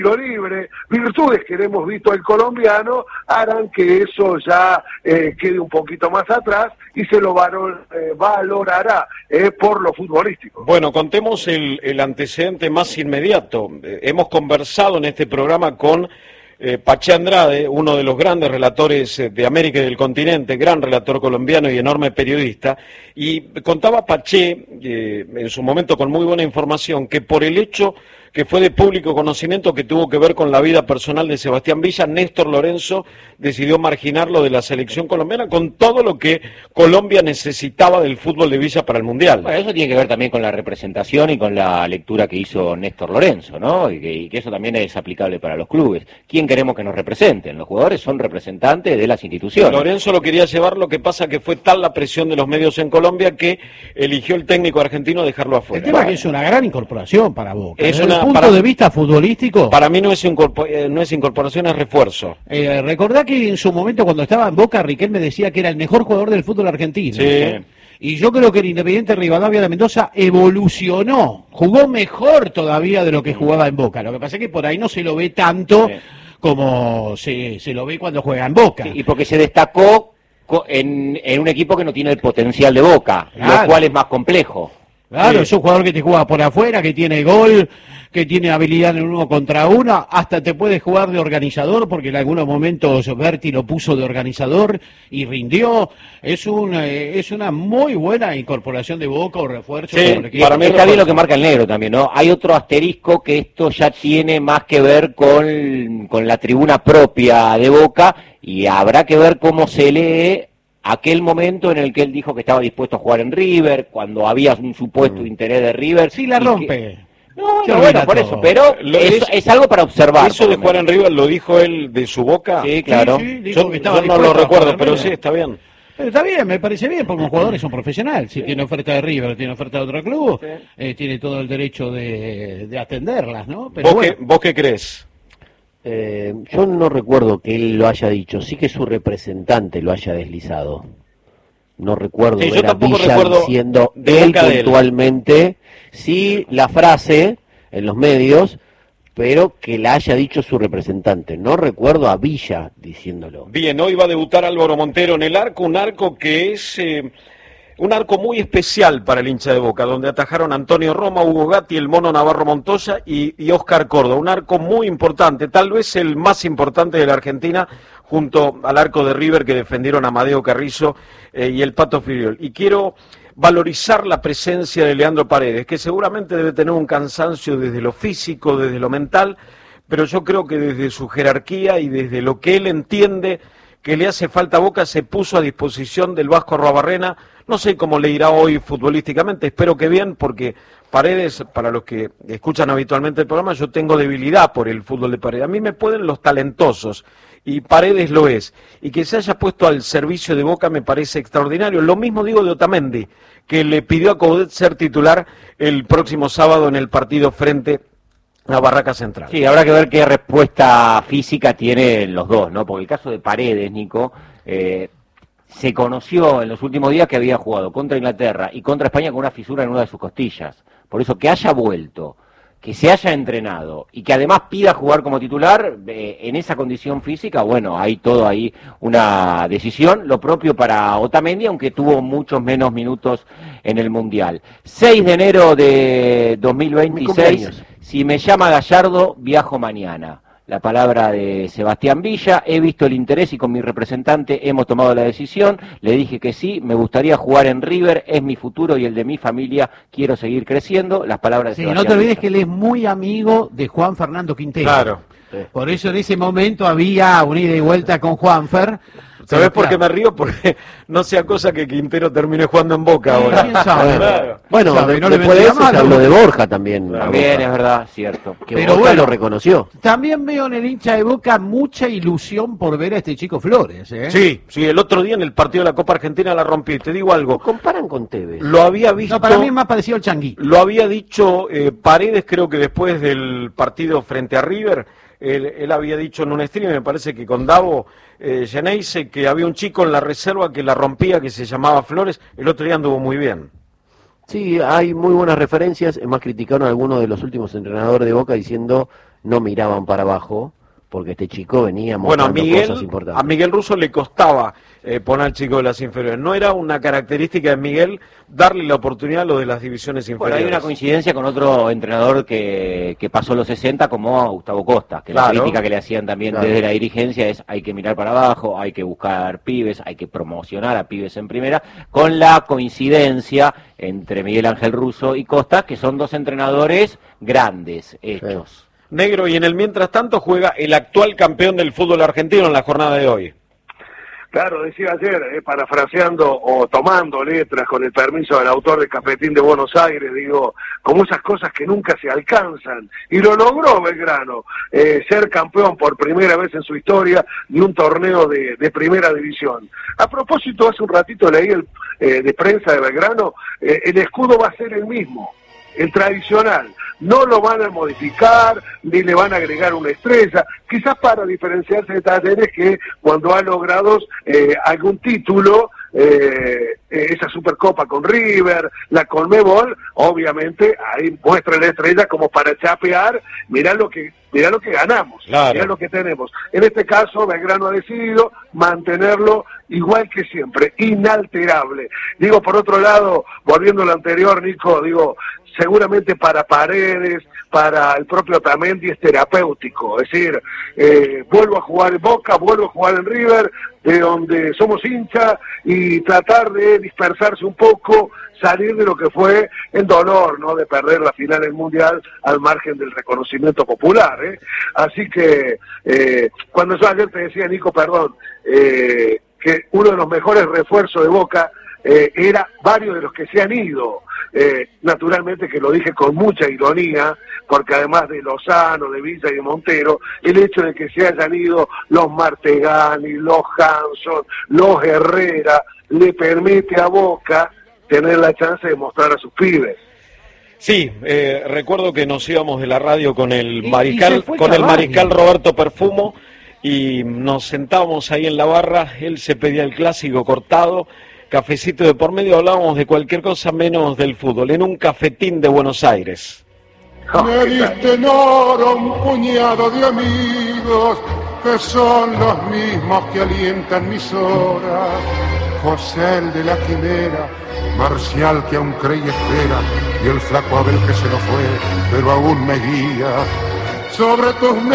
libre, virtudes que hemos visto el colombiano, harán que eso ya quede un poquito más atrás y se lo valorará por lo futbolístico. Bueno, contemos el antecedente más inmediato. Hemos conversado en este programa con Paché Andrade, uno de los grandes relatores de América y del continente, gran relator colombiano y enorme periodista, y contaba Paché, en su momento con muy buena información, que por el hecho que fue de público conocimiento que tuvo que ver con la vida personal de Sebastián Villa, Néstor Lorenzo decidió marginarlo de la selección colombiana con todo lo que Colombia necesitaba del fútbol de Villa para el Mundial. Bueno, eso tiene que ver también con la representación y con la lectura que hizo Néstor Lorenzo, ¿no? Y que eso también es aplicable para los clubes. ¿Quién queremos que nos representen? Los jugadores son representantes de las instituciones. Lorenzo lo quería llevar, lo que pasa que fue tal la presión de los medios en Colombia que eligió el técnico argentino dejarlo afuera. El tema es que es una gran incorporación para Boca. Es Desde el punto de vista futbolístico. Para mí no es incorporación, es refuerzo. Recordá que en su momento cuando estaba en Boca, Riquelme decía que era el mejor jugador del fútbol argentino. Sí. Y yo creo que el Independiente Rivadavia de Mendoza evolucionó, jugó mejor todavía de lo que jugaba en Boca. Lo que pasa es que por ahí no se lo ve tanto como se lo ve cuando juega en Boca. Sí, y porque se destacó en un equipo que no tiene el potencial de Boca, Claro. lo cual es más complejo. Claro, Sí. es un jugador que te juega por afuera, que tiene gol, que tiene habilidad en 1 contra 1, hasta te puede jugar de organizador, porque en algunos momentos Berti lo puso de organizador y rindió. Es una muy buena incorporación de Boca o refuerzo. Sí, por el equipo. Para mí está bien lo que marca el negro también, ¿no? Hay otro asterisco que esto ya tiene más que ver con la tribuna propia de Boca y habrá que ver cómo se lee aquel momento en el que él dijo que estaba dispuesto a jugar en River, cuando había un supuesto interés de River. Sí, la rompe. No, bueno, por eso, pero es algo para observar. Eso de jugar en River lo dijo él de su boca. Sí, claro. Sí, dijo que estaba Yo no lo dispuesto a recuerdo, jugar en pero River. sí, está bien. Pero está bien, me parece bien, porque los jugadores son profesionales. Si tiene oferta de River, tiene oferta de otro club, tiene todo el derecho de atenderlas, ¿no? Pero bueno. ¿Vos qué crees? Yo no recuerdo que él lo haya dicho, sí que su representante lo haya deslizado. No recuerdo Sí, yo ver a tampoco Villa recuerdo diciendo de él boca de él. puntualmente, sí la frase en los medios, pero que la haya dicho su representante. No recuerdo a Villa diciéndolo. Bien, hoy va a debutar Álvaro Montero en el arco, un arco que es un arco muy especial para el hincha de Boca, donde atajaron Antonio Roma, Hugo Gatti, el Mono Navarro Montoya y Oscar Córdoba. Un arco muy importante, tal vez el más importante de la Argentina, junto al arco de River que defendieron Amadeo Carrizo y el Pato Filiol. Y quiero valorizar la presencia de Leandro Paredes, que seguramente debe tener un cansancio desde lo físico, desde lo mental, pero yo creo que desde su jerarquía y desde lo que él entiende que le hace falta a Boca, se puso a disposición del Vasco Arruabarrena. No sé cómo le irá hoy futbolísticamente, espero que bien, porque Paredes, para los que escuchan habitualmente el programa, yo tengo debilidad por el fútbol de Paredes. A mí me pueden los talentosos, y Paredes lo es. Y que se haya puesto al servicio de Boca me parece extraordinario. Lo mismo digo de Otamendi, que le pidió a Coudet ser titular el próximo sábado en el partido frente a Barraca Central. Sí, habrá que ver qué respuesta física tienen los dos, ¿no? Porque el caso de Paredes, Nico, se conoció en los últimos días que había jugado contra Inglaterra y contra España con una fisura en una de sus costillas. Por eso que haya vuelto, que se haya entrenado y que además pida jugar como titular en esa condición física, bueno, hay todo ahí una decisión, lo propio para Otamendi, aunque tuvo muchos menos minutos en el Mundial. 6 de enero de 2026, si me llama Gallardo, viajo mañana. La palabra de Sebastián Villa, he visto el interés y con mi representante hemos tomado la decisión, le dije que sí, me gustaría jugar en River, es mi futuro y el de mi familia, quiero seguir creciendo, las palabras de Sí, Sebastián no te olvides Villa. que él es muy amigo de Juan Fernando Quintero. Claro. Por eso en ese momento había una ida y vuelta con Juanfer. ¿Sabés por qué me río? Porque no sea cosa que Quintero termine jugando en Boca ahora. ¿Quién sabe? Claro. Bueno, ¿Sabe? No le después de vendría eso se mal, habló ¿no? de Borja también. También Boca, es verdad, cierto. que Pero Borja bueno. lo reconoció. También veo en el hincha de Boca mucha ilusión por ver a este chico Flores, ¿eh? Sí, sí, el otro día en el partido de la Copa Argentina la rompí. Te digo algo, Comparan con Tevez. lo había visto... No, para mí es más parecido al Changuito. Lo había dicho Paredes, creo que después del partido frente a River, él había dicho en un stream, me parece que con Davo Geneise, que había un chico en la reserva que la rompía, que se llamaba Flores, el otro día anduvo muy bien. Sí, hay muy buenas referencias. Es más, criticaron a algunos de los últimos entrenadores de Boca diciendo no miraban para abajo, porque este chico venía Bueno, mostrando cosas importantes. a Miguel Russo le costaba poner al chico de las inferiores. No era una característica de Miguel darle la oportunidad a los de las divisiones Bueno, inferiores. hay una coincidencia con otro entrenador que pasó los 60 como Gustavo Costa, que Claro. la crítica que le hacían también Claro. desde la dirigencia es hay que mirar para abajo, hay que buscar pibes, hay que promocionar a pibes en primera, con la coincidencia entre Miguel Ángel Russo y Costa, que son dos entrenadores grandes, hechos. Negro, y en el mientras tanto juega el actual campeón del fútbol argentino en la jornada de hoy. Claro, decía ayer, parafraseando o tomando letras con el permiso del autor de Cafetín de Buenos Aires, digo, como esas cosas que nunca se alcanzan. Y lo logró Belgrano, ser campeón por primera vez en su historia de un torneo de primera división. A propósito, hace un ratito leí de prensa de Belgrano, el escudo va a ser el mismo, el tradicional. No lo van a modificar, ni le van a agregar una estrella, quizás para diferenciarse de Talleres que cuando ha logrado algún título, esa Supercopa con River, la Conmebol, obviamente ahí muestra la estrella como para chapear, mirá lo que ganamos, Claro. mirá lo que tenemos. En este caso, Belgrano ha decidido mantenerlo igual que siempre, inalterable. Digo, por otro lado, volviendo a lo anterior, Nico, digo, seguramente para Paredes, para el propio Otamendi es terapéutico, es decir, vuelvo a jugar en Boca, vuelvo a jugar en River, de donde somos hinchas, y tratar de dispersarse un poco, salir de lo que fue el dolor, ¿no?, de perder la final del Mundial al margen del reconocimiento popular, ¿eh? Así que, cuando yo ayer te decía, Nico, perdón, que uno de los mejores refuerzos de Boca era varios de los que se han ido, naturalmente que lo dije con mucha ironía, porque además de Lozano, de Villa y de Montero, el hecho de que se hayan ido los Martegani, los Hanson, los Herrera, le permite a Boca tener la chance de mostrar a sus pibes. Sí, recuerdo que nos íbamos de la radio con el Y mariscal, se fue con el Cavani. mariscal Roberto Perfumo, y nos sentábamos ahí en la barra. Él se pedía el clásico cortado, cafecito de por medio, hablábamos de cualquier cosa menos del fútbol, en un cafetín de Buenos Aires. Me diste en oro un puñado de amigos que son los mismos que alientan mis horas. José el de la quimera, Marcial que aún cree y espera, y el flaco Abel que se lo fue, pero aún me guía. Sobre tus